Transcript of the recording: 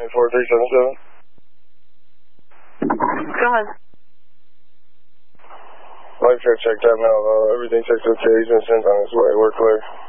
Go ahead. Life check checked out now. Everything checked okay. He's been sent on his way. We're clear.